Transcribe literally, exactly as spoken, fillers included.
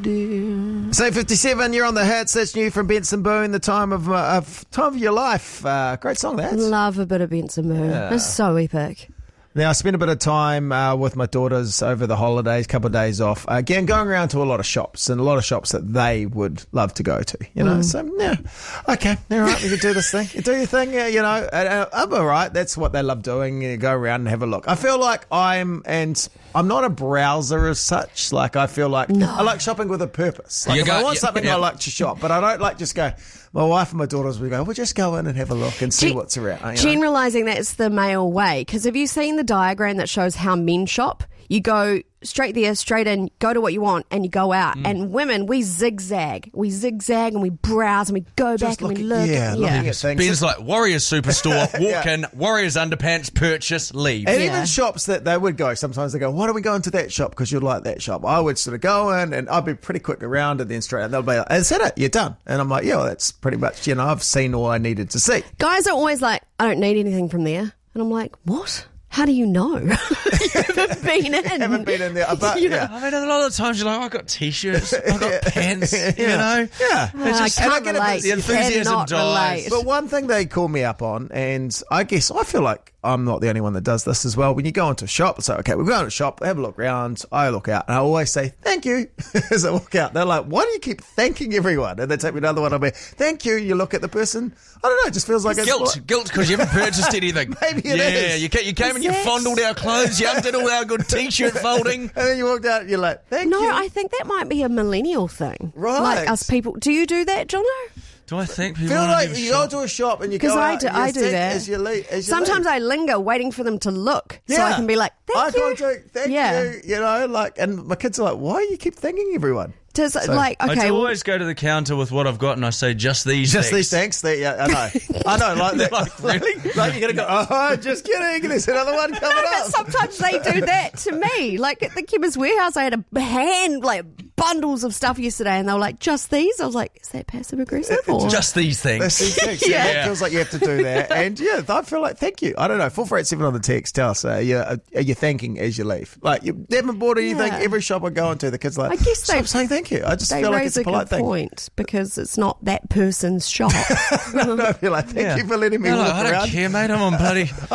dear. So fifty-seven, you're on the hits. That's new from Benson Boone, the time of uh, of time of your life. Uh, great song, that. Love a bit of Benson Boone. Yeah. It's so epic. Now, I spent a bit of time uh, with my daughters over the holidays, couple of days off. Uh, again, going around to a lot of shops and a lot of shops that they would love to go to. You know, mm. so yeah, okay, all right, we can do this thing. You do your thing, uh, you know. Uh, I'm all right. That's what they love doing. You go around and have a look. I feel like I'm, and I'm not a browser as such. Like I feel like no. I like shopping with a purpose. Like You if got- I want yeah, something, yeah. I like to shop, but I don't like just go. My wife and my daughters would go, we'll just go in and have a look and see Gen- what's around. You know? Generalising, that's the male way. Because have you seen the diagram that shows how men shop? You go straight there, straight in, go to what you want, and you go out. Mm. And women, we zigzag. We zigzag and we browse and we go Just back and we look look. at- yeah, looking at things. Ben's like Warriors Superstore, walk Yeah. in, Warriors underpants, purchase, leave. And Yeah. even shops that they would go, sometimes they go, why don't we go into that shop because you'd like that shop? I would sort of go in and I'd be pretty quick around and then straight and they'll be like, is that it? You're done. And I'm like, yeah, well, that's pretty much, you know, I've seen all I needed to see. Guys are always like, I don't need anything from there. And I'm like, what? How do you know? You haven't been in. Haven't been in there. But, You know, yeah. I mean, a lot of the times you're like, oh, I've got t-shirts, I've got pants, you Yeah. know? Yeah. I just- and I can't get a bit- relate. the enthusiasm Cannot dies. relate. But one thing they call me up on, and I guess I feel like I'm not the only one that does this as well. When you go into a shop, it's like, okay, we're going to a shop, have a look around, I look out, and I always say, thank you, as I walk out. They're like, why do you keep thanking everyone? And they take me another one, I'll be, thank you, you look at the person, I don't know, it just feels like it's Guilt, guilt because you haven't purchased anything. Maybe it yeah, is. you came, you came and you Is it? fondled our clothes, you undid all our good t-shirt folding. And then you walked out and you're like, thank No, you. I think that might be a millennial thing. Right. Like us people. Do you do that, Jono? Do I think people feel wanna like do you shop? go to a shop and you go Because I out do, and you I do think that. as you leave. As you Sometimes leave. I linger waiting for them to look so I Yeah. can be like, Eye thank you. contact, thank Yeah. you, you know, like, and my kids are like, why do you keep thanking everyone? Does, like, I okay, do well, always go to the counter with what I've got and I say, just these Just things. these thanks. They, yeah, I know. I know. Like, that, Like, really? Like, like you're going to go, oh, just kidding. There's another one coming no, but up. sometimes they do that to me. Like at the Chemist Warehouse, I had a hand, like bundles of stuff yesterday, and they were like, just these? I was like, is that passive aggressive? Or? Just these things. That's these things. Yeah. Yeah. It feels like you have to do that. And yeah, I feel like, thank you. I don't know. four four eight seven on the text. Tell us, uh, you're, are you thanking as you leave? Like, you haven't bought anything. Yeah. Every shop I go into, the kids are like, I guess they- stop saying thank you. I just They feel like raise it's a a polite good thing. point because it's not that person's shop. I feel like, thank Yeah. you for letting me They're walk like, I around. don't care, mate. I'm on bloody